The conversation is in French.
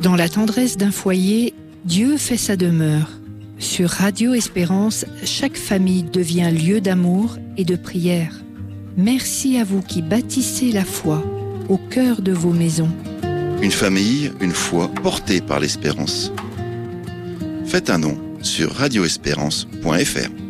Dans la tendresse d'un foyer, Dieu fait sa demeure. Sur Radio Espérance, chaque famille devient lieu d'amour et de prière. Merci à vous qui bâtissez la foi au cœur de vos maisons. Une famille, une foi portée par l'espérance. Faites un don sur radioespérance.fr.